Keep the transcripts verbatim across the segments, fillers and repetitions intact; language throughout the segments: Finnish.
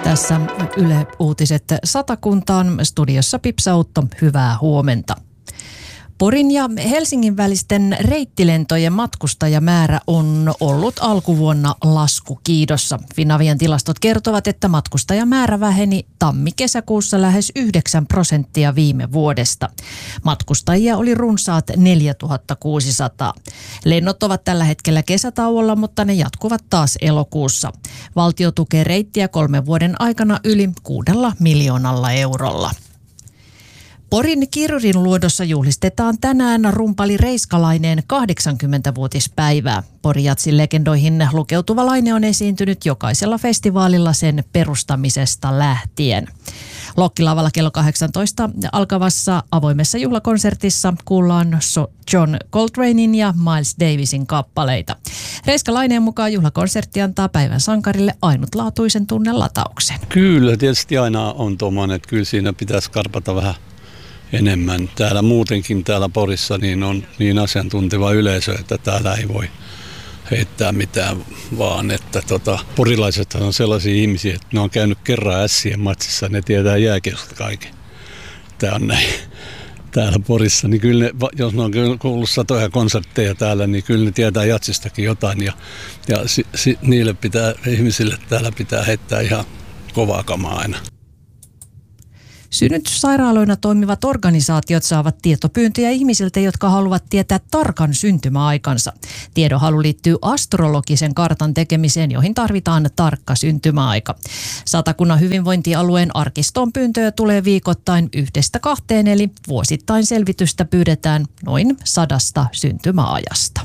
Tässä Yle Uutiset Satakuntaan. Studiossa Pipsa Utto, hyvää huomenta. Porin ja Helsingin välisten reittilentojen matkustajamäärä on ollut alkuvuonna laskukiidossa. Finavian tilastot kertovat, että matkustajamäärä väheni tammi-kesäkuussa lähes yhdeksän prosenttia viime vuodesta. Matkustajia oli runsaat neljätuhatta kuusisataa. Lennot ovat tällä hetkellä kesätauolla, mutta ne jatkuvat taas elokuussa. Valtio tukee reittiä kolmen vuoden aikana yli kuudella miljoonalla eurolla. Porin Kirjurinluodossa juhlistetaan tänään rumpali Reiskalaineen kahdeksankymmentävuotispäivää. Porijatsin legendoihin lukeutuva Laine on esiintynyt jokaisella festivaalilla sen perustamisesta lähtien. Lokkilavalla kello kahdeksantoista alkavassa avoimessa juhlakonsertissa kuullaan John Coltranein ja Miles Davisin kappaleita. Reiskalaineen mukaan juhlakonsertti antaa päivän sankarille ainutlaatuisen tunnelatauksen. Kyllä, tietysti aina on tuommoinen, että kyllä siinä pitäisi karpata vähän enemmän. Täällä muutenkin täällä Porissa niin on niin asiantunteva yleisö, että täällä ei voi heittää mitään, vaan että tota, porilaiset on sellaisia ihmisiä, että ne on käynyt kerran ässien matsissa, ne tietää jääkiekosta kaiken. Tämä on näin. Täällä Porissa, niin kyllä ne, jos ne on kuullut satoja konsertteja täällä, niin kyllä ne tietää jatsistakin jotain ja, ja si, si, niille pitää, ihmisille täällä pitää heittää ihan kovaa kamaa aina. Synnytyssairaaloina toimivat organisaatiot saavat tietopyyntöjä ihmisiltä, jotka haluavat tietää tarkan syntymäaikansa. Tiedonhalu liittyy astrologisen kartan tekemiseen, joihin tarvitaan tarkka syntymäaika. Satakunnan hyvinvointialueen arkistoon pyyntöjä tulee viikoittain yhdestä kahteen, eli vuosittain selvitystä pyydetään noin sadasta syntymäajasta.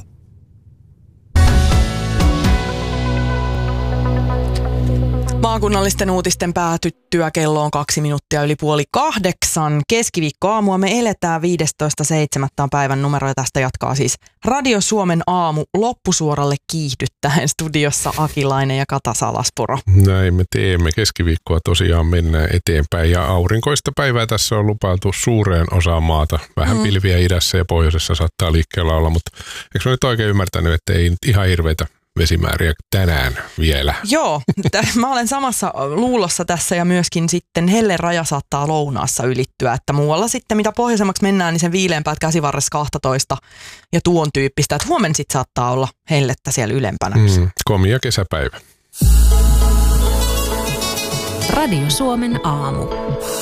Maakunnallisten uutisten päätyttyä kello on kaksi minuuttia yli puoli kahdeksan. Keskiviikkoaamua me eletään viidestoista seitsemättä päivän numero ja tästä jatkaa siis Radio Suomen aamu loppusuoralle kiihdyttäen studiossa Akilainen ja Kata Salaspuro. Näin me teemme. Keskiviikkoa tosiaan mennään eteenpäin ja aurinkoista päivää tässä on lupailtu suureen osaan maata. Vähän mm. pilviä idässä ja pohjoisessa saattaa liikkeellä olla, mutta eikö mä nyt oikein ymmärtänyt, että ei ihan hirveitä vesimääriä tänään vielä? Joo, t- mä olen samassa luulossa tässä ja myöskin sitten hellen raja saattaa lounaassa ylittyä, että muualla sitten mitä pohjoisemmaksi mennään, niin sen viileämpäät käsivarressa kaksitoista ja tuon tyyppistä, että huomenna sitten saattaa olla hellettä siellä ylempänä. Mm, komia kesäpäivä. Radio Suomen aamu.